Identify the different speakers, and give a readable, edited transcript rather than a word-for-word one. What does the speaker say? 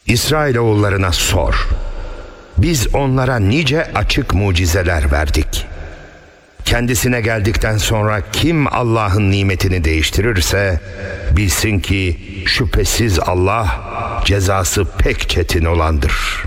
Speaker 1: İsrailoğullarına sor. Biz onlara nice açık mucizeler verdik. Kendisine geldikten sonra kim Allah'ın nimetini değiştirirse bilsin ki şüphesiz Allah cezası pek çetin olandır.